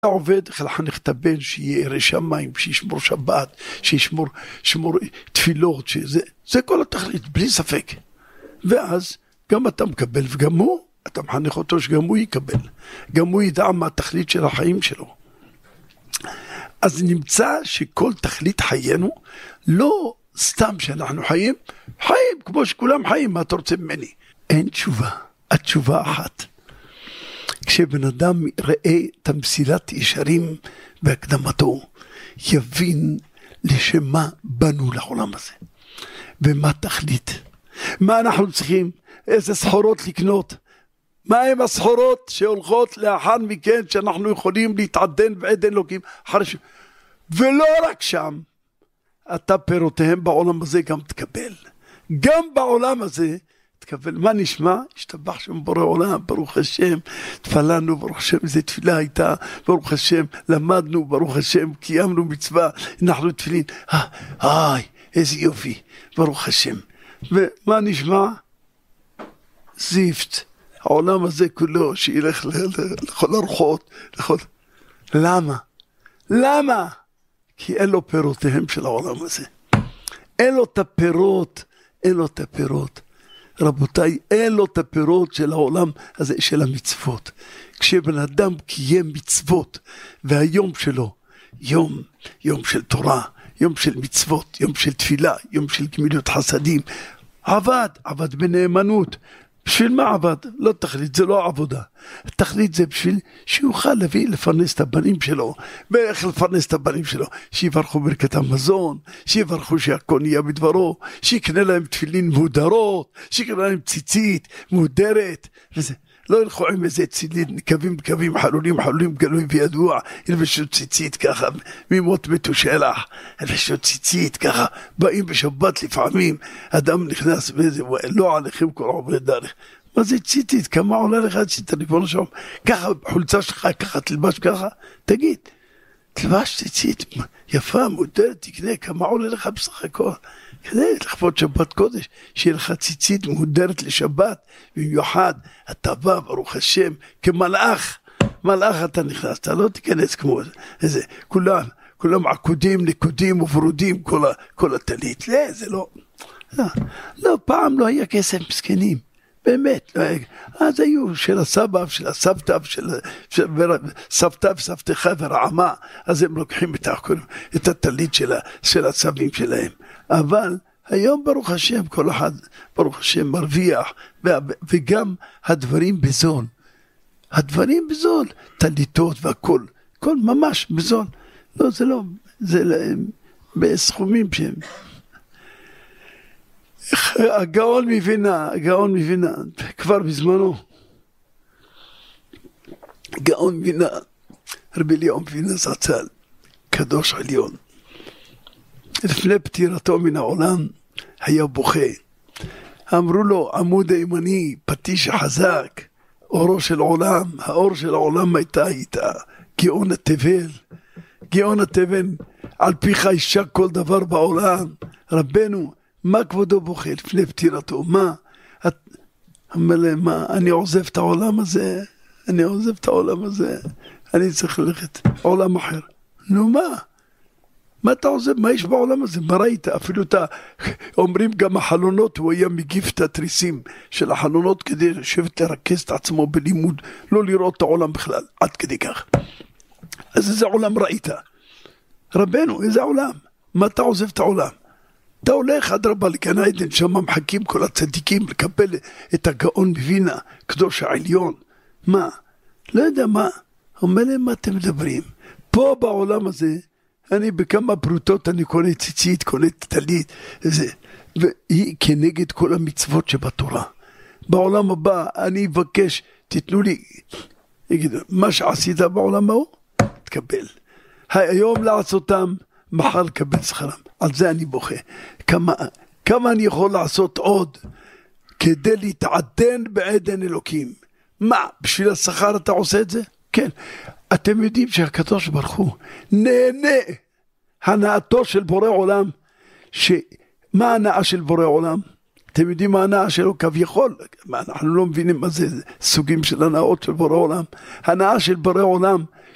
עובד, חנך את הבן שיהיה ירא שמיים, שישמור שבת, שישמור תפילות, זה כל התכלית, בלי ספק. ואז גם אתה מקבל וגם הוא, אתה מחנך אותו שגם הוא יקבל. גם הוא ידע מה התכלית של החיים שלו. אז נמצא שכל תכלית חיינו, לא סתם שאנחנו חיים כמו שכולם חיים, מה אתה רוצה ממני? אין תשובה, התשובה אחת. כשבן אדם ראה את המסילת ישרים בהקדמתו, יבין לשמה בנו לעולם הזה. ומה תכלית? מה אנחנו צריכים? איזה סחורות לקנות? מה הם הסחורות שהולכות לאחר מכן שאנחנו יכולים להתעדן בעדן אלוקים? ולא רק שם, אתה פירותיהם בעולם הזה גם תקבל. גם בעולם הזה תקבל. מה נשמע? השתבח שם בורא עולם, ברוך השם, תפלנו, ברוך השם, איזה תפילה הייתה, ברוך השם, למדנו, ברוך השם, קיימנו מצווה, אנחנו תפילין, איזה יופי, ברוך השם. ומה נשמע? זיפט, העולם הזה כולו, שילך לכל הרוחות, למה? למה? כי אין לו פירותיהם של העולם הזה. אין לו את הפירות, אין לו את הפירות. רבותיי, אין לו את הפירות של העולם הזה, של המצוות. כשבן אדם קיים מצוות, והיום שלו, יום של תורה, יום של מצוות, יום של תפילה, יום של גמילות חסדים, עבד בנאמנות. בשביל מה עבד? לא תכלית, זה לא עבודה. תכלית זה בשביל שיוכל לפרנס את הבנים שלו. ואיך לפרנס את הבנים שלו? שיברכו ברכת המזון, שיברכו שהכל נהיה בדברו, שיקנה להם תפילין מהודרות, שיקנה להם ציצית מהודרת, וזה. לא ילכו עם איזה צילין, נקבים, חלולים, גלוי וידוע, ילבשו ציצית ככה, ממות מתושלח, ילבשו ציצית ככה, באים בשבת לפעמים, אדם נכנס באיזה, לא עליכם כל עובד דרך. מה זה ציצית? כמה עולה לך ציצית? ריבונו של עולם, ככה, חולצה שלך, ככה, תלבש ככה, תגיד, תלבש ציצית, יפה, מודרת, תקנה, כמה עולה לך בסך הכל? כדי לכפות שבת קודש, שיהיה לך ציצית מודרת לשבת, במיוחד, אתה בא, ברוך השם, כמלאך, מלאך אתה נכנס, אתה לא תיכנס כמו איזה, כולם עקודים, נקודים וברודים, כל הטלית, לא, זה לא, פעם לא היה כסף מסכנים, באמת, לא היה, אז היו של הסבא, של הסבתא, של סבתא וסבתך ורעמה, אז הם לוקחים את הטלית של הסבים שלהם, אבל היום ברוך השם כל אחד ברוך השם מרוויח וגם הדברים בזול טליתות והכל כל ממש בזול לא זה לא זה בסכומים שהם הגאון מבינה כבר בזמנו גאון מבינה רבי אליהו מבינה זצ"ל קדוש עליון לפני פטירתו מן העולם היה בוכה. אמרו לו עמוד הימני פטיש חזק, אורו של עולם, האור של העולם הייתה גאון התבל, על פיך יישק כל דבר בעולם. רבנו, מה כבודו בוכה לפני פטירתו? מה? אמר להם, מה? אני עוזב את העולם הזה, אני צריך ללכת עולם אחר. נו מה אתה עוזב? מה יש בעולם הזה? מה ראית? אפילו אומרים גם החלונות, הוא היה מגיף את התריסים של החלונות כדי לשבת לרכז את עצמו בלימוד, לא לראות את העולם בכלל, עד כדי כך. אז איזה עולם ראית? רבנו, איזה עולם? מה אתה עוזב את העולם? אתה הולך עד רבה לגן עדן, שם מחכים כל הצדיקים לקבל את הגאון מבינה, קדוש העליון. מה? לא יודע מה. אומר להם מה אתם מדברים? פה בעולם הזה, אני בכמה פרוטות אני קונה ציצית, קונה טלית, והיא כנגד כל המצוות שבתורה. בעולם הבא אני אבקש, תתנו לי, מה שעשית בעולם ההוא, תקבל. היום לעשותם, מחר לקבל שכרם. על זה אני בוכה. כמה אני יכול לעשות עוד, כדי להתעדן בעדן אלוקים? מה, בשביל השכר אתה עושה את זה? כן. אתם יודעים שהקדוש ברוך הוא נהנה הנאתו של בורא עולם. מה הנאה של בורא עולם? אתם יודעים מה הנאה שלו? כביכול, אנחנו לא מבינים מה זה סוגים של הנאות של בורא עולם. הנאה של בורא עולם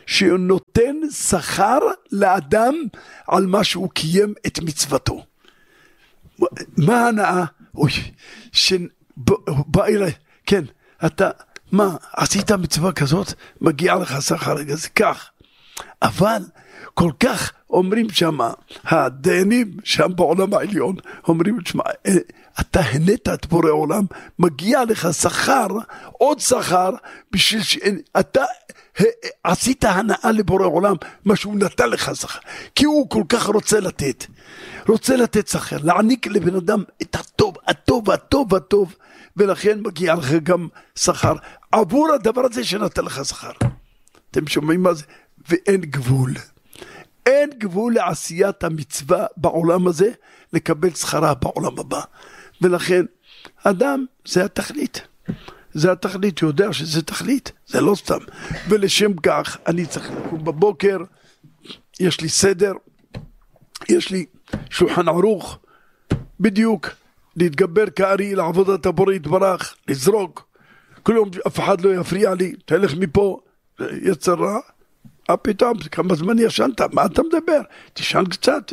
שנותן שכר לאדם על מה שהוא קיים את מצוותו. מה הנאה? אוי, שבא אליי, כן, אתה, מה, עשית מצווה כזאת, מגיע לך שכר, זה כך. אבל כל כך אומרים שם, הדיינים שם בעולם העליון, אומרים, שמה, אתה הנית את בורא עולם, מגיע לך שכר, עוד שכר, בשביל שאתה עשית הנאה לבורא עולם, מה שהוא נתן לך שכר, כי הוא כל כך רוצה לתת שכר, להעניק לבן אדם את הטוב, הטוב, הטוב, הטוב, ולכן מגיע לך גם שכר, עבור הדבר הזה שנתן לך שכר. אתם שומעים מה זה? ואין גבול. אין גבול לעשיית המצווה בעולם הזה, לקבל שכרה בעולם הבא. ולכן, אדם זה התכלית. זה התכלית, יודע שזה תכלית, זה לא סתם. ולשם כך, אני צריך לקום בבוקר, יש לי סדר, יש לי שולחן ערוך, בדיוק, להתגבר כארי, לעבודת הבורא יתברך, לזרוק, כל יום אף אחד לא יפריע לי, תלך מפה, יצר רע, פתאום, כמה זמן ישנת, מה אתה מדבר? תשען קצת,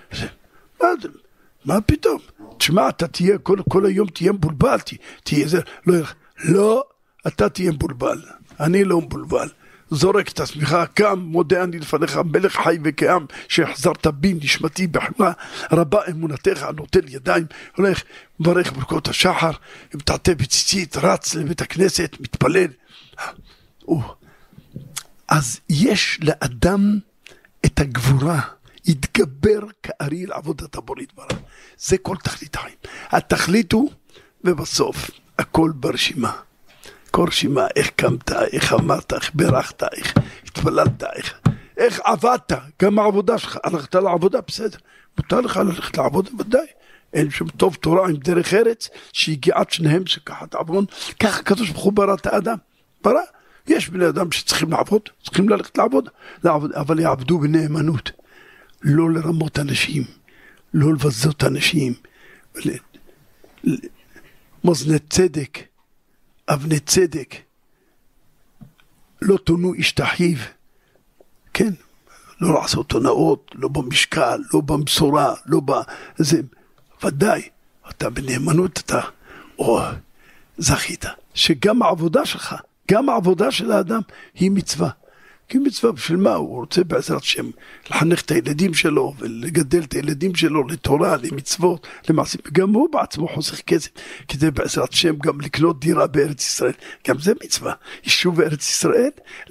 מה פתאום? תשמע, אתה תהיה, כל היום תהיה מבולבל, תהיה זה, לא, אתה תהיה מבולבל, אני לא מבולבל, זורק את עצמך, קם, מודה אני לפניך, מלך חי וקיים, שהחזרת בי נשמתי בחמה, רבה אמונתך, נוטל ידיים, הולך, מברך ברכות השחר, מתעטה בציצית, רץ לבית הכנסת, מתפלל. אז יש לאדם את הגבורה, יתגבר כארי לעבודת הבורא יתברך. זה כל תכלית החיים. התכלית הוא, ובסוף, הכל ברשימה. כל רשימה, איך קמת, איך אמרת, איך ברכת, איך התפללת, איך עבדת, גם העבודה שלך, הלכת לעבודה, בסדר, מותר לך ללכת לעבודה, ודאי, אין שום טוב תורה עם דרך ארץ, שהגיעת שניהם שכחת עוון, ככה הקדוש ברוך הוא ברא את האדם, ברא, יש בני אדם שצריכים לעבוד, צריכים ללכת לעבוד, אבל יעבדו בנאמנות, לא לרמות אנשים, לא לבזות אנשים, מאזני צדק, אבני צדק, לא תונו איש תחיו, כן, לא לעשות הונאות, לא במשקל, לא במשורה, לא בזה, ודאי, אתה בנאמנות, אתה, זכית, שגם העבודה שלך, גם העבודה של האדם היא מצווה, כי מצווה בשביל מה? הוא רוצה בעזרת שם לחנך את הילדים שלו ולגדל את הילדים שלו לתורה, למצוות, למעשים, גם הוא בעצמו חוסך כסף כדי בעזרת שם גם לקנות דירה בארץ ישראל, גם זה מצווה, יישוב בארץ ישראל,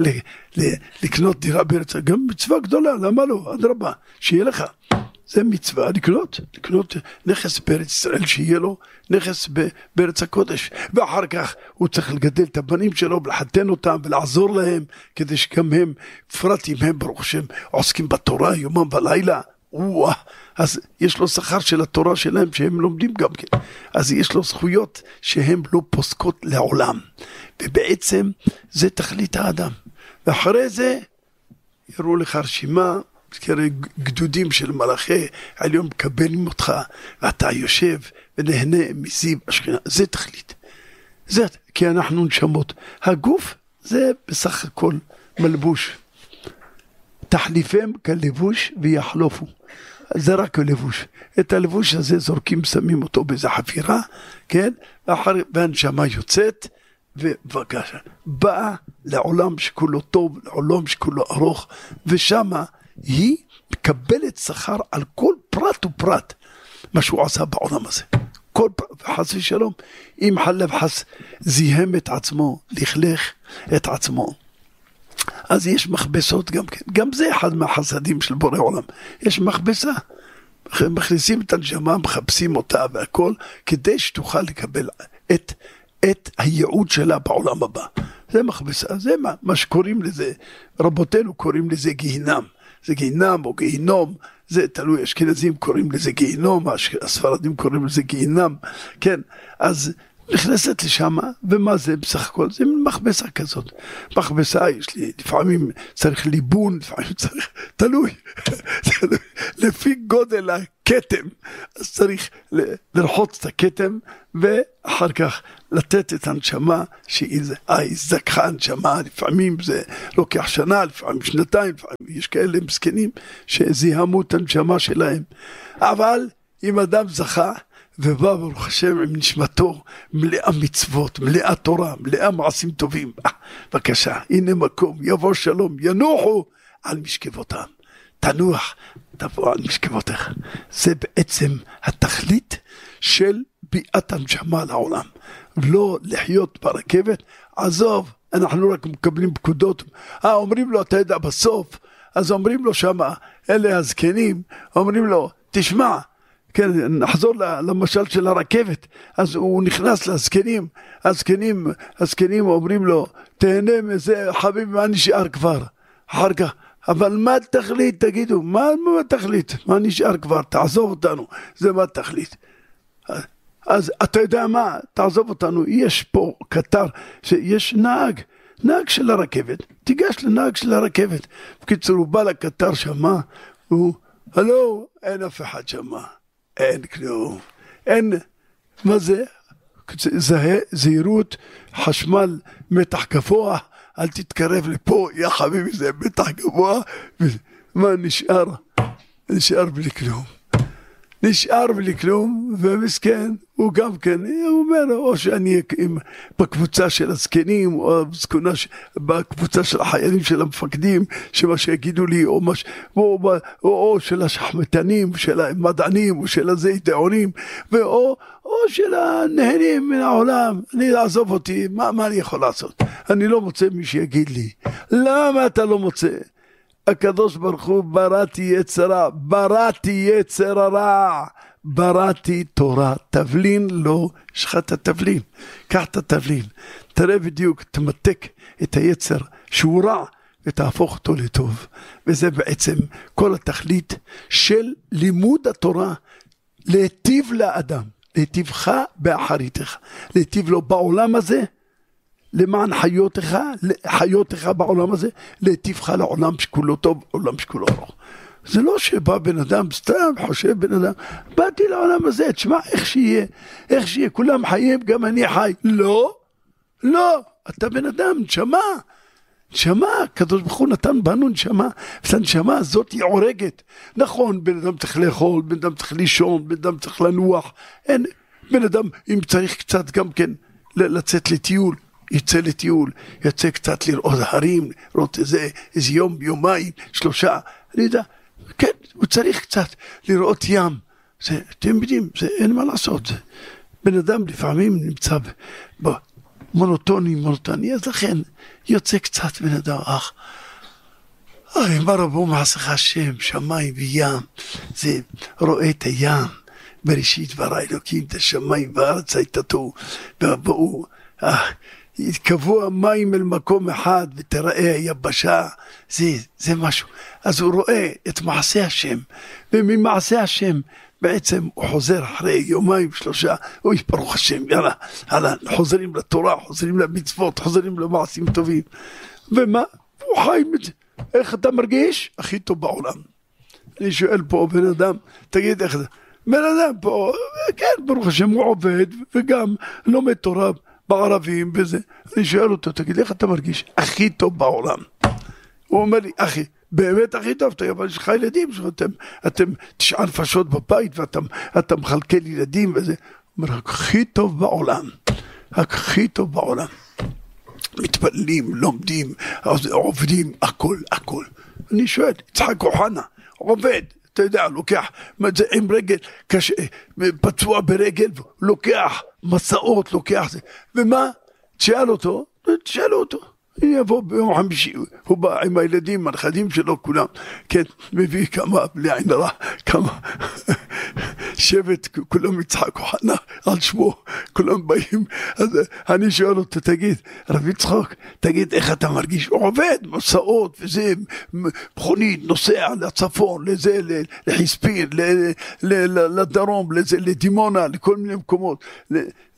לקנות דירה בארץ ישראל, גם מצווה גדולה, למה לא? אדרבה, שיהיה לך, זה מצווה לקנות נכס בארץ ישראל, שיהיה לו נכס בארץ הקודש, ואחר כך הוא צריך לגדל את הבנים שלו ולחתן אותם ולעזור להם, כדי שגם הם, בפרט אם הם ברוך השם עוסקים בתורה יומם ולילה, אז יש לו שכר של התורה שלהם שהם לומדים גם כן, אז יש לו זכויות שהן לא פוסקות לעולם, ובעצם זה תכלית האדם. ואחרי זה יראו לך רשימה, גדודים של מלאכי העליון מקבלים אותך, ואתה יושב ונהנה מזיו השכינה, זה תכלית, זה, כי אנחנו נשמות, הגוף זה בסך הכל מלבוש, תחליפם כלבוש ויחלופו, זה רק הלבוש, את הלבוש הזה זורקים, שמים אותו באיזה חפירה, כן, והנשמה יוצאת, ובבקשה, באה לעולם שכולו טוב, לעולם שכולו ארוך, ושמה היא מקבלת שכר על כל פרט ופרט, מה שהוא עשה בעולם הזה. כל פרט, חס ושלום, אם חלב חס זיהם את עצמו, לכלך את עצמו. אז יש מכבסות גם כן, גם זה אחד מהחסדים של בורא עולם. יש מכבסה, מכניסים את הנשמה, מחפשים אותה והכל, כדי שתוכל לקבל את הייעוד שלה בעולם הבא. זה מכבסה, זה מה שקוראים לזה, רבותינו קוראים לזה גיהינם. זה גיהינם או גיהינום, זה תלוי, אשכנזים קוראים לזה גיהינום, הספרדים קוראים לזה גיהינם, כן, אז נכנסת לשם, ומה זה בסך הכל? זה מכבסה כזאת. מכבסה יש לי, לפעמים צריך ליבון, לפעמים צריך, תלוי, לפי גודל הכתם, אז צריך לרחוץ את הכתם, ואחר כך לתת את הנשמה, שהיא זקחה הנשמה, לפעמים זה לוקח שנה, לפעמים שנתיים, לפעמים יש כאלה מסכנים, שזיהמו את הנשמה שלהם. אבל אם אדם זכה, ובא ברוך השם עם נשמתו מלאה מצוות, מלאה תורה, מלאה מעשים טובים, בבקשה, הנה מקום, יבוא שלום, ינוחו על משכבותם, תנוח, תבוא על משכבותיך. זה בעצם התכלית של ביאת הנשמה לעולם, לא לחיות ברכבת. עזוב, אנחנו רק מקבלים פקודות, אומרים לו, אתה יודע, בסוף, אז אומרים לו שמה, אלה הזקנים, אומרים לו, תשמע, כן, נחזור למשל של הרכבת, אז הוא נכנס לזקנים, הזקנים אומרים לו, תהנה מזה חביבי, מה נשאר כבר? אחר כך, אבל מה תכלית, תגידו, מה תכלית? מה נשאר כבר? תעזוב אותנו, זה מה תכלית? אז אתה יודע מה, תעזוב אותנו, יש פה קטר, שיש נהג של הרכבת, תיגש לנהג של הרכבת, בקיצור הוא בא לקטר שמה, הוא, הלו, אין אף אחד שמה. אין כלום, אין, מה זה? זהירות, חשמל, מתח גבוה, אל תתקרב לפה, יא חביבי, זה מתח גבוה, מה נשאר? נשאר בלי כלום. נשאר בלי כלום, ומסכן, הוא גם כן, הוא אומר, או שאני בקבוצה של הזקנים, או בקבוצה של החיילים של המפקדים, שמה שיגידו לי, או של השחמתנים, של המדענים, או של הזיתעונים, או של הנהנים מן העולם. אני לעזוב אותי, מה אני יכול לעשות? אני לא מוצא מי שיגיד לי. למה אתה לא מוצא? הקדוש ברוך הוא בראתי יצרה, בראתי יצר הרע, בראתי תורה, תבלין לא, יש לך את התבלין, קח את התבלין, תראה בדיוק, תמתק את היצר שהוא רע, ותהפוך אותו לטוב. וזה בעצם כל התכלית של לימוד התורה, להיטיב לאדם, להיטיבך באחריתך, להיטיב לו בעולם הזה, למען חיותך בעולם הזה, להיטיבך לעולם שכולו טוב, עולם שכולו ארוך. זה לא שבא בן אדם, סתם חושב בן אדם, באתי לעולם הזה, תשמע איך שיהיה, כולם חיים, גם אני חי. לא, אתה בן אדם, נשמה, הקדוש ברוך הוא נתן בנו נשמה, והנשמה הזאת היא עורגת. נכון, בן אדם צריך לאכול, בן אדם צריך לישון, בן אדם צריך לנוח, בן אדם אם צריך קצת גם כן לצאת לטיול, יצא לטיול, יצא קצת לראות הרים, לראות איזה יום, יומיים, 3, אני יודע, כן, הוא צריך קצת לראות ים, זה, אתם יודעים, זה אין מה לעשות, זה, בן אדם לפעמים נמצא מונוטוני, אז לכן יוצא קצת בן אדם, מה רבו מעשיך השם, שמיים וים, זה רואה את הים, בראשית ברא אלוקים את השמיים והארץ הייתתו, והבאו, יתקבו המים אל מקום אחד ותראה היבשה, זה משהו. אז הוא רואה את מעשה השם, וממעשה השם בעצם הוא חוזר אחרי יומיים 3, אוי ברוך השם, יאללה, חוזרים לתורה, חוזרים למצוות, חוזרים למעשים טובים. ומה? הוא חי את זה. איך אתה מרגיש? הכי טוב בעולם. אני שואל פה בן אדם, תגיד איך זה? בן אדם פה, כן, ברוך השם, הוא עובד, וגם לומד תורה בערבים וזה. אני שואל אותו, תגיד, איך אתה מרגיש? הכי טוב בעולם. הוא אומר לי, אחי, באמת הכי טוב, אבל יש לך ילדים, אתם 9 נפשות בבית, ואתה מחלקל ילדים וזה. הוא אומר, הכי טוב בעולם. הכי טוב בעולם. מתפללים, לומדים, עובדים, הכל. אני שואל, יצחק אוחנה, עובד, אתה יודע, לוקח עם רגל, פצוע ברגל, לוקח מסעות, לוקח זה. ומה? תשאלו אותו. אני יבוא ביום חמישי, הוא בא עם הילדים, הנכדים שלו, כולם, כן, מביא כמה, בלי עין הרע, כמה שבט, כולם יצחק אוחנה על שמו, כולם באים, אז אני שואל אותו, תגיד, רב יצחק, תגיד איך אתה מרגיש? הוא עובד, מסעות, וזה, מכונית, נוסע לצפון, לזה, לחספין, לדרום, לזה, לדימונה, לכל מיני מקומות,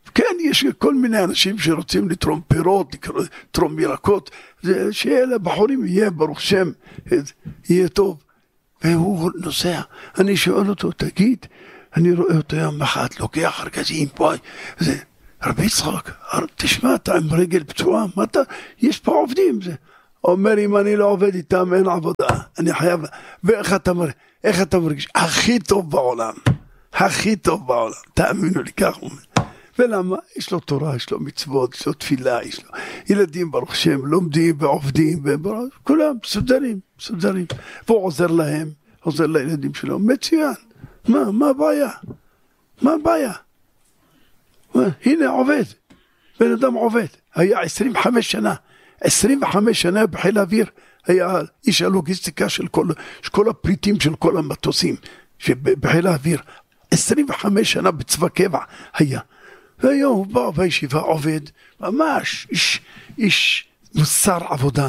כן, יש כל מיני אנשים שרוצים לתרום פירות, לתרום ירקות, שיהיה לבחורים, יהיה ברוך שם, יהיה טוב. והוא נוסע, אני שואל אותו, תגיד, אני רואה אותו יום אחת, לוקח ארגזים, בואי, זה, רבי יצחק, תשמע, אתה עם רגל פצועה, מה אתה, יש פה עובדים, זה. אומר, אם אני לא עובד איתם, אין עבודה, אני חייב, ואיך אתה מרגיש? הכי טוב בעולם, הכי טוב בעולם, תאמינו לי, כך הוא אומר. ולמה? יש לו תורה, יש לו מצוות, יש לו תפילה, יש לו ילדים ברוך שם, לומדים ועובדים, כולם מסודרים, והוא עוזר להם, עוזר לילדים שלו, מצוין, מה הבעיה? מה הבעיה? הנה עובד, בן אדם עובד, היה 25 שנה בחיל האוויר, היה איש הלוגיסטיקה של כל הפריטים של כל המטוסים, בחיל האוויר, 25 שנה בצבא קבע היה, והיום הוא בא בישיבה עובד, ממש איש מוסר עבודה,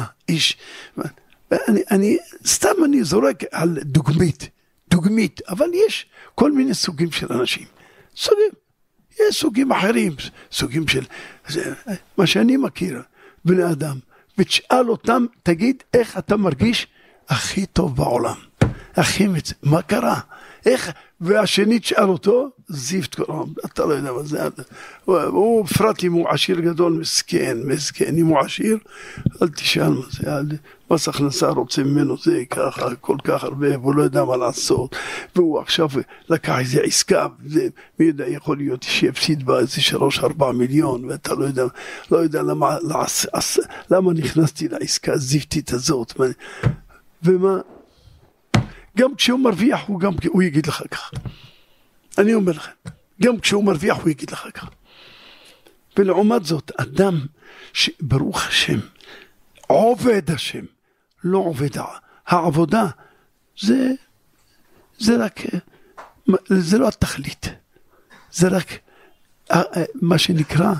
אני זורק על דוגמית, אבל יש כל מיני סוגים של אנשים, יש סוגים אחרים, סוגים של, מה שאני מכיר, בני אדם, ותשאל אותם, תגיד איך אתה מרגיש הכי טוב בעולם, מה קרה? איך? והשני תשאל אותו, זיפט קוראים, אתה לא יודע מה זה, הוא בפרט אם הוא עשיר גדול, מסכן, אם הוא עשיר, אל תשאל מה זה, מס הכנסה רוצה ממנו זה ככה, כל כך הרבה, והוא לא יודע מה לעשות, והוא עכשיו לקח איזה עסקה, מי יודע, יכול להיות שיפסיד בה איזה 3-4 מיליון, ואתה לא יודע למה נכנסתי לעסקה הזיפטית הזאת, ומה, גם כשהוא מרוויח, הוא יגיד לך כך. אני אומר לכם, גם כשהוא מרוויח, הוא יגיד לך כך. ולעומת זאת, אדם שברוך השם, עובד השם, לא עובד העבודה, זה לא התכלית. זה רק מה שנקרא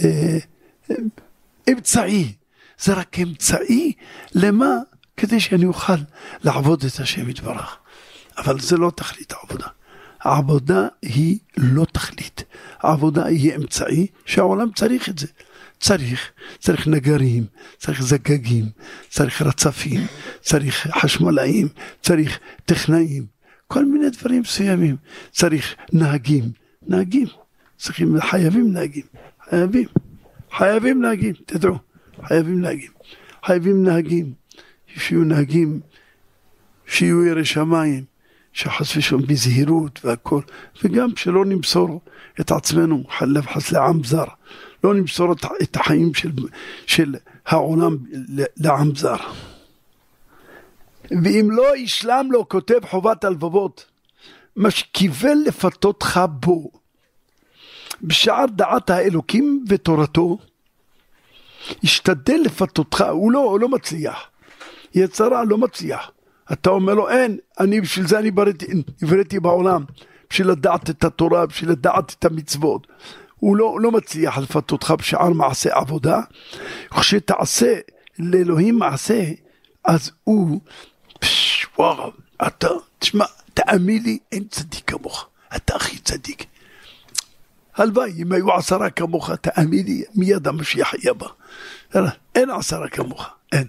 אמצעי. זה רק אמצעי למה? כדי שאני אוכל לעבוד את השם יתברך. אבל זה לא תכלית העבודה. העבודה היא לא תכלית. העבודה היא אמצעי שהעולם צריך את זה. צריך נגרים, צריך זגגים, צריך רצפים, צריך חשמלאים, צריך טכנאים, כל מיני דברים מסוימים. צריך נהגים, חייבים נהגים, תדעו, חייבים נהגים. שיהיו נהגים, שיהיו יראי שמיים, שחס ושלום בזהירות והכל, וגם שלא נמסור את עצמנו, חס לעם זר, לא נמסור את החיים של העולם לעם זר. ואם לא ישלם לו, כותב חובת הלבבות, מה שקיבל לפתותך בו, בשער דעת האלוקים ותורתו, ישתדל לפתותך, הוא לא מצליח. יצרה לא מצליח. אתה אומר לו, אין, בשביל זה אני נבראתי בעולם, בשביל לדעת את התורה, בשביל לדעת את המצוות. הוא לא מצליח לפתותך בשער מעשה עבודה. כשתעשה לאלוהים מעשה, אז הוא, וואו, תשמע, תאמין לי, אין צדיק כמוך. אתה הכי צדיק. הלוואי, אם היו 10 כמוך, תאמין לי, מיד המשיח יהיה בה. אין 10 כמוך, אין.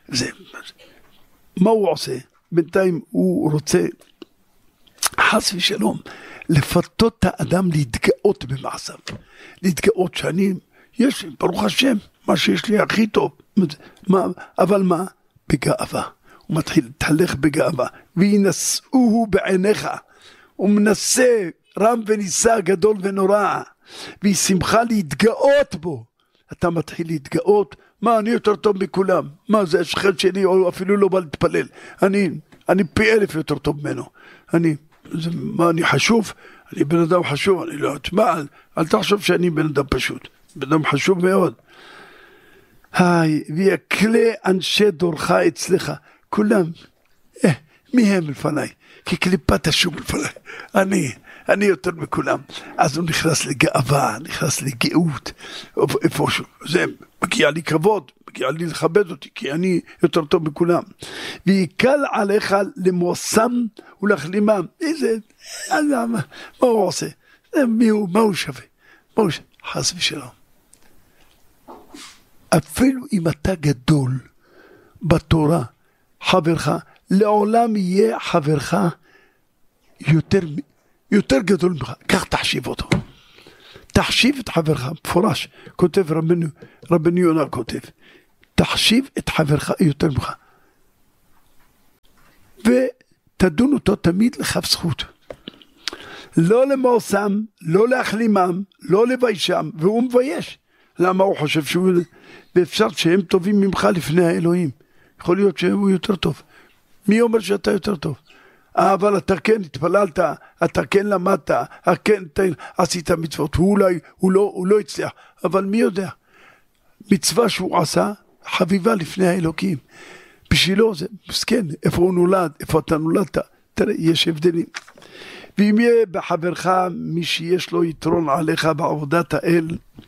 מה הוא עושה? בינתיים הוא רוצה חס ושלום לפתות את האדם להתגאות במעשיו, להתגאות שאני יש לי ברוך השם מה שיש לי הכי טוב, אבל מה? בגאווה. הוא מתחיל להתהלך בגאווה, וינשאוהו בעיניך, הוא מנסה רם וניסה גדול ונורא, והיא שמחה להתגאות בו. אתה מתחיל להתגאות, מה, אני יותר טוב מכולם, מה זה השכן שלי, או אפילו לא בא להתפלל, אני פי 1000 יותר טוב ממנו, מה, אני חשוב, אני בן אדם חשוב, אני לא, תשמע, אל תחשוב שאני בן אדם פשוט, בן אדם חשוב מאוד. ויקלה אנשי דורך אצלך, כולם, מי הם לפניי? כקליפת השום לפניי, אני יותר מכולם. אז הוא נכנס לגאווה, נכנס לגאות, איפשהו, זה מגיע לי כבוד, מגיע לי לכבד אותי, כי אני יותר טוב מכולם. ויקל עליך למוסם ולכלימם. מה הוא עושה? מה הוא שווה? חס ושלום. אפילו אם אתה גדול בתורה, חברך, לעולם יהיה חברך יותר גדול ממך. כך תחשיב אותו. תחשיב את חברך, מפורש. כותב רבנו יונה כותב. תחשיב את חברך יותר ממך. ותדון אותו תמיד לכף זכות. לא למאוסם, לא להחלימם, לא לביישם, והוא מבייש. למה הוא חושב שהוא... ואפשר שהם טובים ממך לפני האלוהים. יכול להיות שהוא יותר טוב. מי אומר שאתה יותר טוב? אבל אתה כן התפללת, אתה כן למדת, כן עשית מצוות, הוא לא הצליח. אבל מי יודע? מצווה שהוא עשה, חביבה לפני האלוקים. בשבילו זה מסכן, איפה הוא נולד, איפה אתה נולדת. תראה, יש הבדלים. ואם יהיה בחברך מי שיש לו יתרון עליך בעבודת האל,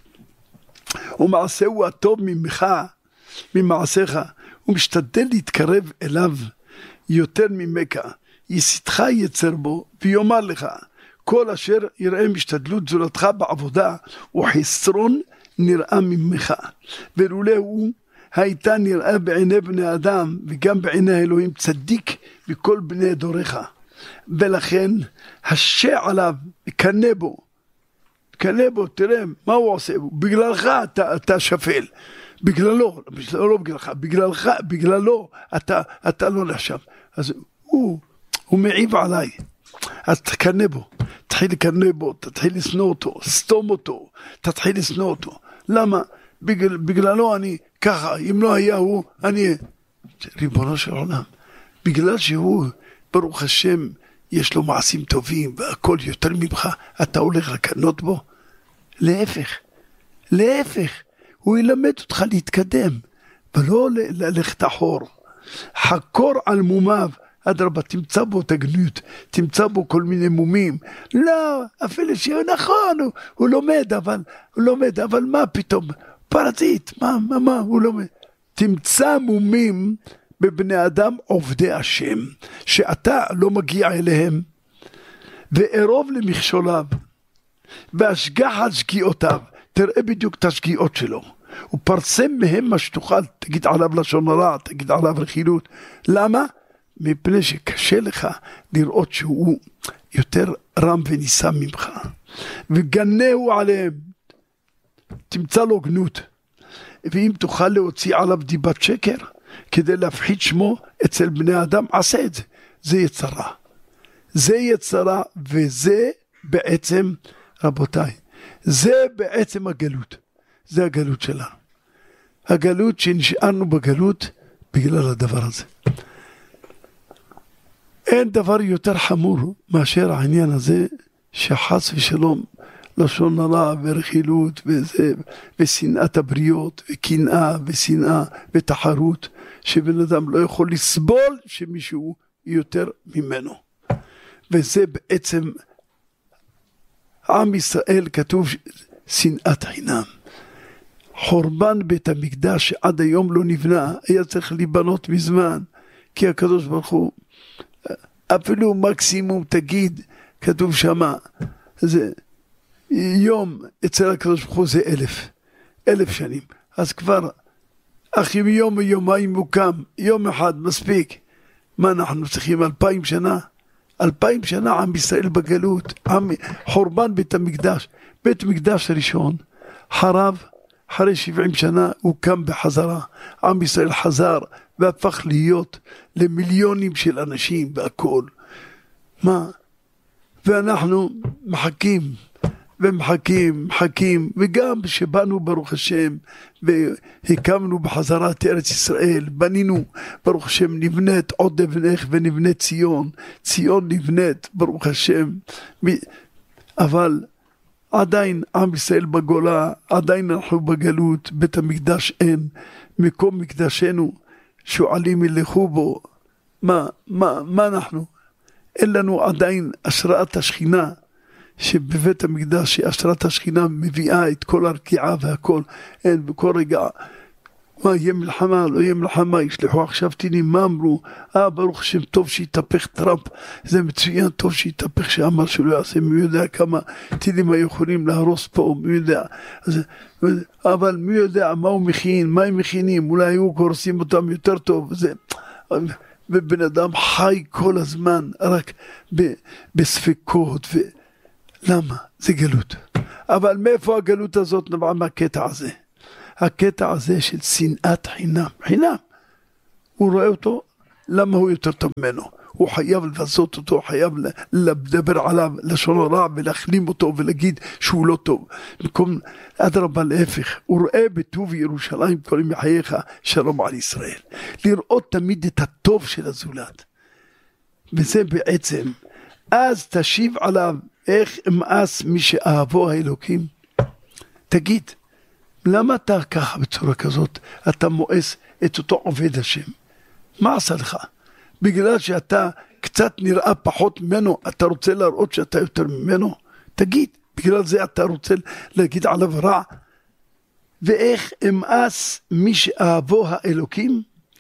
ומעשהו הטוב ממך, ממעשיך, הוא משתדל להתקרב אליו יותר ממך, יסיתך יצר בו, ויאמר לך, כל אשר יראה משתדלות זולתך בעבודה, הוא חסרון נראה ממך. ולולא הוא הייתה נראה בעיני בני אדם, וגם בעיני האלוהים צדיק בכל בני דורך. ולכן, השע עליו, קנה בו, תראה מה הוא עושה, בגללך אתה שפל, לא בגללך, בגללו אתה לא נחשב. אז הוא מעיב עליי, אז תקנה בו, תתחיל לקנה בו, תתחיל לשנוא אותו, סתום אותו, תתחיל לשנוא אותו. למה? בגללו אני ככה, אם לא היה הוא, אני... ריבונו של עולם, בגלל שהוא, ברוך השם, יש לו מעשים טובים, והכל יותר ממך, אתה הולך לקנות בו? להפך, הוא ילמד אותך להתקדם, ולא ללכת אחור. חקור על מומיו, אדרבה, תמצא בו תגנות, תמצא בו כל מיני מומים. לא, אפילו שהוא נכון, הוא לומד, אבל מה פתאום? פרזית, מה, הוא לומד. תמצא מומים בבני אדם עובדי השם, שאתה לא מגיע אליהם, וערוב למכשוליו, והשגח על שגיאותיו, תראה בדיוק את השגיאות שלו, הוא פרסם מהם מה שתוכל, תגיד עליו לשון הרע, תגיד עליו רכילות. למה? מפני שקשה לך לראות שהוא יותר רם וניסה ממך, וגנהו עליהם, תמצא לו גנות, ואם תוכל להוציא עליו דיבת שקר, כדי להפחית שמו אצל בני אדם, עשה את זה. זה יצרה, וזה בעצם, רבותיי, זה בעצם הגלות. זה הגלות שלנו. הגלות שנשארנו בגלות בגלל הדבר הזה. אין דבר יותר חמור מאשר העניין הזה, שחס ושלום, לשון הרע ורכילות ושנאת הבריות וקנאה ושנאה ותחרות, שבן אדם לא יכול לסבול שמישהו יותר ממנו. וזה בעצם עם ישראל, כתוב שנאת חינם. חורבן בית המקדש שעד היום לא נבנה, היה צריך להיבנות מזמן, כי הקדוש ברוך הוא, אפילו מקסימום תגיד, כתוב שמה, זה יום אצל הקדוש ברוך הוא זה 1,000 שנים. אז כבר אחי יום ויומיים מוקם, יום אחד מספיק. מה אנחנו צריכים 2,000 שנה? 2,000 שנה עם ישראל בגלות, חורבן בית המקדש. בית מקדש הראשון חרב, אחרי 70 שנה הוא קם בחזרה. עם ישראל חזר והפך להיות למיליונים של אנשים והכל. מה? ואנחנו מחכים, וגם שבאנו ברוך השם והקמנו בחזרה את ארץ ישראל, בנינו ברוך השם, נבנית עוד נבנך ונבנית ציון נבנית ברוך השם, אבל עדיין עם ישראל בגולה, עדיין אנחנו בגלות, בית המקדש אין, מקום מקדשנו שועלים ילכו בו. מה אנחנו? אין לנו עדיין השראת השכינה, שבבית המקדש השראת השכינה מביאה את כל הרקיעה והכל, אין, בכל רגע מה יהיה מלחמה, לא יהיה מלחמה, ישלחו עכשיו טילים, מה אמרו? ברוך השם, טוב שיתהפך טראמפ, זה מצוין, טוב שיתהפך שאמר שלא יעשה, מי יודע כמה טילים היו יכולים להרוס פה, מי יודע, אבל מי יודע מה הוא מכין, מה הם מכינים, אולי היו קורסים אותם יותר טוב, זה, ובן אדם חי כל הזמן, רק בספקות, למה? זה גלות. אבל מאיפה הגלות הזאת נבעה מהקטע הזה? הקטע הזה של שנאת חינם, חינם. הוא רואה אותו, למה הוא יותר טוב ממנו? הוא חייב לבזות אותו, חייב לדבר עליו לשון הרע ולהחלים אותו ולהגיד שהוא לא טוב. במקום אדרבה להפך, הוא רואה בטוב ירושלים כל ימי חייך שלום על ישראל. לראות תמיד את הטוב של הזולת. וזה בעצם, אז תשיב עליו איך אמאס מי שאהבו האלוקים. תגיד, למה אתה ככה בצורה כזאת, אתה מואס את אותו עובד השם? מה עשה לך? בגלל שאתה קצת נראה פחות ממנו, אתה רוצה להראות שאתה יותר ממנו? תגיד, בגלל זה אתה רוצה להגיד עליו רע? ואיך אמאס מי שאהבו האלוקים?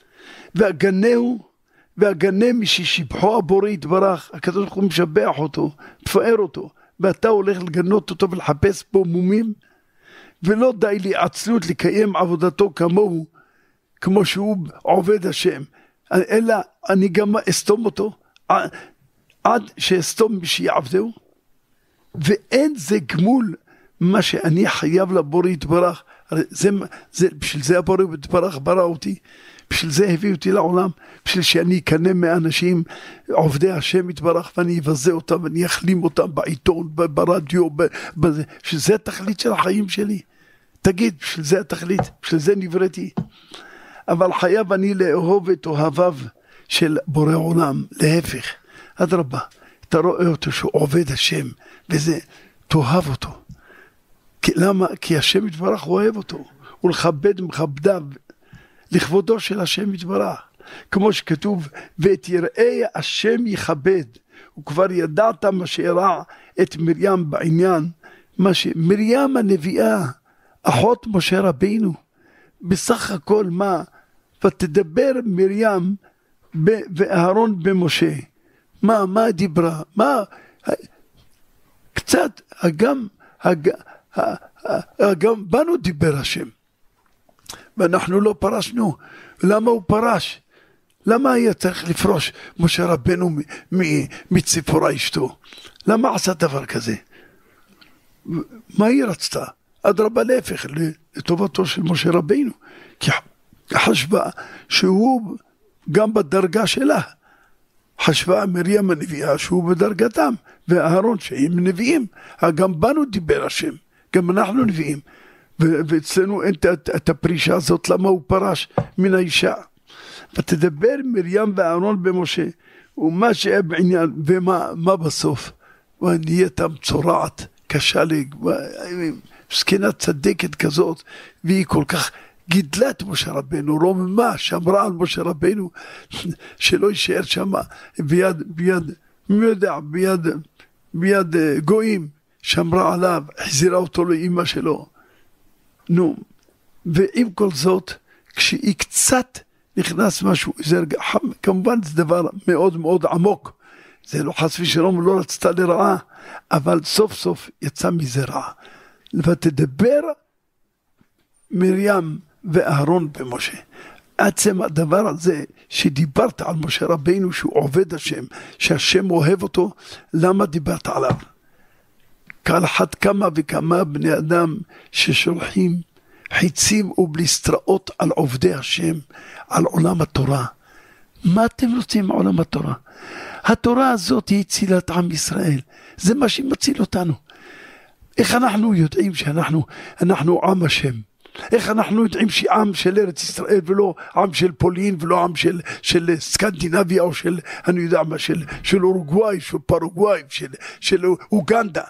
והגנה מי ששיבחו הבורא יתברך, הקדוש ברוך הוא משבח אותו, תפאר אותו, ואתה הולך לגנות אותו ולחפש בו מומים? ולא די לי עצלות לקיים עבודתו כמוהו, כמו שהוא עובד השם, אלא אני גם אסתום אותו, עד שאסתום מי שיעבדהו, ואין זה גמול מה שאני חייב לבורא יתברך, בשביל זה הבורא יתברך ברא אותי, בשביל זה הביא אותי לעולם, בשביל שאני אקנה מאנשים עובדי השם יתברך, ואני אבזה אותם, ואני אחלים אותם בעיתון, ברדיו, שזה תכלית של החיים שלי. תגיד, בשביל זה התכלית, בשביל זה נבראתי. אבל חייב אני לאהוב את אוהביו של בורא עולם, להפך. אדרבה, אתה רואה אותו שהוא עובד השם, וזה, תאהב אותו. למה? כי השם יתברך אוהב אותו, הוא לכבד מכבדיו, לכבודו של השם יתברך. כמו שכתוב, ואת יראי השם יכבד, וכבר ידעת מה שאירע את מרים בעניין, מרים הנביאה, אחות משה רבינו, בסך הכל מה? ותדבר מרים ואהרון במשה. מה דיברה? קצת, גם בנו דיבר השם. ואנחנו לא פרשנו. למה הוא פרש? למה היה צריך לפרוש משה רבינו מציפורה אשתו? למה עשה דבר כזה? מה היא רצתה? אדרבה להפך, לטובתו של משה רבינו, כי חשבה שהוא גם בדרגה שלה, חשבה מרים הנביאה שהוא בדרגתם, ואהרון שהם נביאים, גם בנו דיבר השם, גם אנחנו נביאים, ואצלנו אין את הפרישה הזאת, למה הוא פרש מן האישה. ותדבר מרים ואהרון במשה, ומה שהיה בעניין, ומה בסוף? ונהייתה מצורעת, קשה לי, סכנה צדקת כזאת, והיא כל כך גידלה את משה רבנו, רוממה, שמרה על משה רבנו, שלא יישאר שם ביד גויים, שמרה עליו, החזירה אותו לאמא שלו. נו, ועם כל זאת, כשהיא קצת נכנס משהו, כמובן זה דבר מאוד מאוד עמוק, זה לא חס ושלום, לא רצתה לרעה, אבל סוף סוף יצא מזה רע. ותדבר מרים ואהרון במשה. עצם הדבר הזה שדיברת על משה רבינו שהוא עובד השם, שהשם אוהב אותו, למה דיברת עליו? כל אחת כמה וכמה בני אדם ששולחים חיצים ובליסטראות על עובדי השם, על עולם התורה. מה אתם רוצים מעולם התורה? התורה הזאת היא צילת עם ישראל, זה מה שמציל אותנו. איך אנחנו יודעים שאנחנו עם השם? איך אנחנו יודעים שעם של ארץ ישראל ולא עם של פולין ולא עם של סקנדינביה או של, אני יודע מה, של אורוגוואי, של פרוגוואי, של אוגנדה?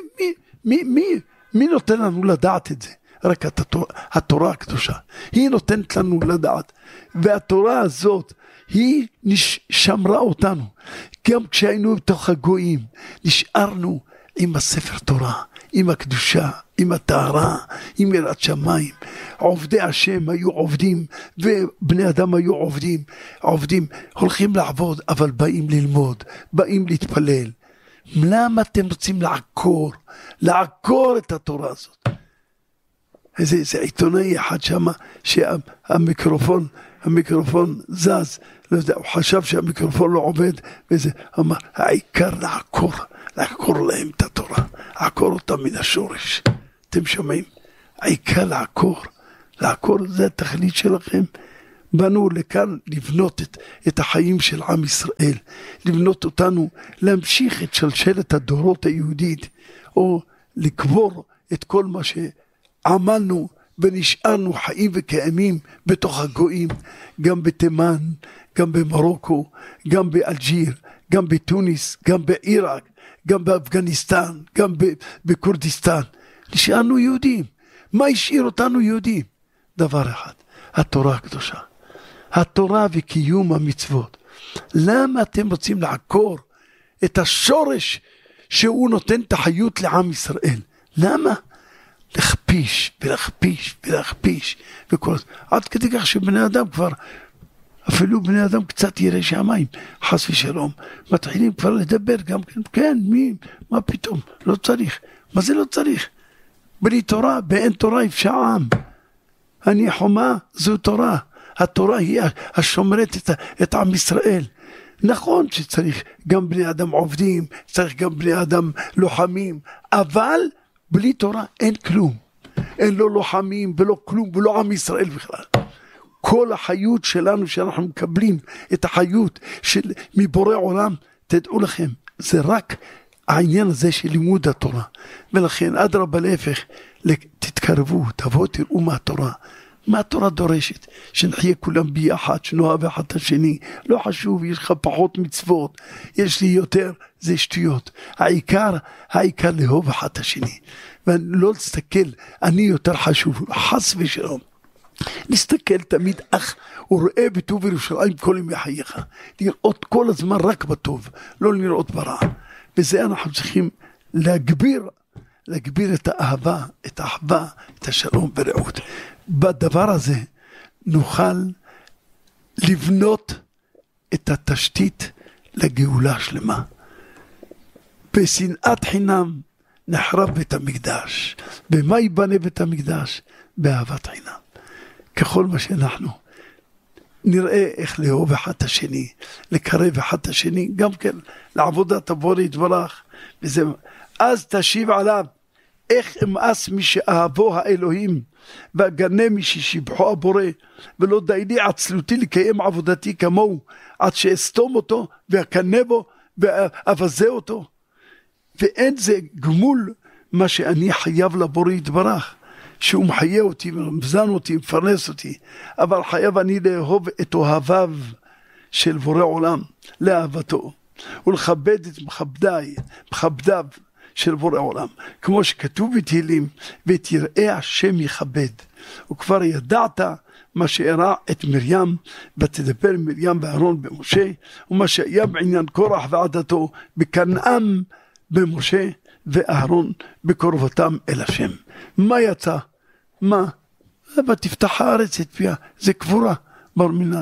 מי נותן לנו לדעת את זה? רק התורה הקדושה. היא נותנת לנו לדעת. והתורה הזאת היא שמרה אותנו. גם כשהיינו בתוך הגויים, נשארנו עם הספר תורה, עם הקדושה, עם הטהרה, עם יראת שמיים. עובדי השם היו עובדים, ובני אדם היו עובדים, הולכים לעבוד, אבל באים ללמוד, באים להתפלל. למה אתם רוצים לעקור את התורה הזאת? איזה עיתונאי אחד שם, שהמיקרופון זז, לא יודע, הוא חשב שהמיקרופון לא עובד, וזה אמר, העיקר לעקור להם את התורה, לעקור אותה מן השורש. אתם שומעים? העיקר לעקור, זה התכלית שלכם. באנו לכאן לבנות את החיים של עם ישראל, לבנות אותנו, להמשיך את שלשלת הדורות היהודית, או לקבור את כל מה שעמלנו ונשארנו חיים וקיימים בתוך הגויים, גם בתימן, גם במרוקו, גם באלג'יר, גם בתוניס, גם בעיראק, גם באפגניסטן, גם בכורדיסטן. נשארנו יהודים. מה השאיר אותנו יהודים? דבר אחד, התורה הקדושה. התורה וקיום המצוות. למה אתם רוצים לעקור את השורש שהוא נותן את החיות לעם ישראל? למה? להכפיש וכל זה. עד כדי כך שבני אדם כבר, אפילו בני אדם קצת ירא שמיים, חס ושלום, מתחילים כבר לדבר גם כן, מה פתאום? לא צריך. מה זה לא צריך? בלי תורה, באין תורה יפשע עם. אני חומה, זו תורה. התורה היא השומרת את עם ישראל. נכון שצריך גם בני אדם עובדים, צריך גם בני אדם לוחמים, אבל בלי תורה אין כלום. אין לו לוחמים ולא כלום ולא עם ישראל בכלל. כל החיות שלנו שאנחנו מקבלים את החיות מבורא עולם, תדעו לכם, זה רק העניין הזה של לימוד התורה. ולכן אדרבה להפך, תתקרבו, תבואו תראו מה התורה. מה התורה דורשת? שנחיה כולם ביחד, שנאהב אחד את השני. לא חשוב, יש לך פחות מצוות, יש לי יותר, זה שטויות. העיקר לאהוב אחד את השני. ולא להסתכל, אני יותר חשוב, חס ושלום. נסתכל תמיד, וראה בטוב ירושלים כל ימי חייך. לראות כל הזמן רק בטוב, לא לראות ברע. בזה אנחנו צריכים להגביר את האהבה, את האחווה, את השלום ורעות. בדבר הזה נוכל לבנות את התשתית לגאולה שלמה. בשנאת חינם נחרב בית המקדש. במה ייבנה בית המקדש? באהבת חינם. ככל מה שאנחנו נראה איך לאהוב אחד את השני, לקרב אחד את השני, גם כן לעבודת הבורא יתברך, וזה, אז תשיב עליו, איך אמאס מי שאהבו האלוהים, והגנה מי ששיבחו הבורא, ולא די לי עצלותי לקיים עבודתי כמוהו, עד שאסתום אותו, ואקנה בו, ואבזה אותו. ואין זה גמול מה שאני חייב לבורא יתברך, שהוא מחיה אותי, מבזן אותי, מפרנס אותי, אבל חייב אני לאהוב את אוהביו של בורא עולם, לאהבתו, ולכבד את מכבדיו של בורא עולם, כמו שכתוב בתהילים, ואת יראי השם יכבד. וכבר ידעת מה שאירע את מרים, ותדבר מרים ואהרון במשה, ומה שהיה בעניין קורח ועדתו, בקנאם במשה ואהרון בקרבתם אל השם. מה יצא? מה? ותפתח הארץ את פיה. זה קבורה, בר מינן.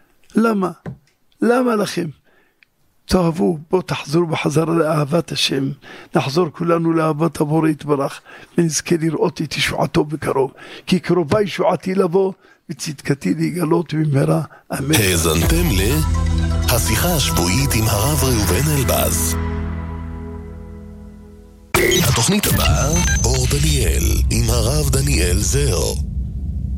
למה לכם? תאהבו, בואו תחזרו בחזרה לאהבת השם, נחזור כולנו לאהבת הבורא יתברך, ונזכה לראות את ישועתו בקרוב, כי קרובה ישועתי לבוא, וצדקתי להיגלות במהרה, אמן. האזנתם השיחה השבועית עם הרב ראובן אלבז. התוכנית הבאה, אור דניאל, עם הרב דניאל זר.